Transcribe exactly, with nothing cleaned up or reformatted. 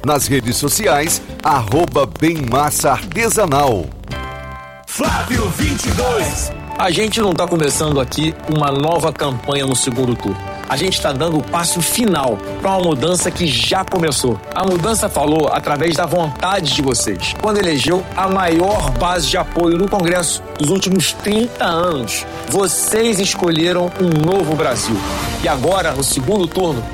Nas redes sociais, arroba Bem Massa Artesanal. Flávio vinte e dois. A gente não está começando aqui uma nova campanha no segundo turno. A gente está dando o passo final para uma mudança que já começou. A mudança falou através da vontade de vocês, quando elegeu a maior base de apoio no Congresso dos últimos trinta anos. Vocês escolheram um novo Brasil. E agora, no segundo turno,